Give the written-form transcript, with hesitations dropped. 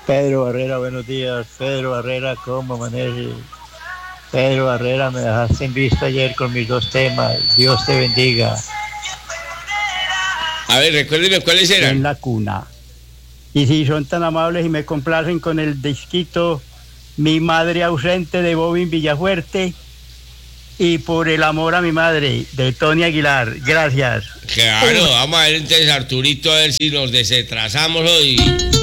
Pedro Barrera, buenos días. Pedro Barrera, ¿cómo amanece? Pedro Barrera, me dejaste en vista ayer con mis dos temas. Dios te bendiga. A ver, recuérdeme cuáles En eran. la cuna. Y si son tan amables y me complacen con el disquito Mi madre ausente de Bobby Villafuerte y Por el amor a mi madre de Tony Aguilar. Gracias. Claro, vamos a ver entonces Arturito a ver si nos desetrasamos hoy.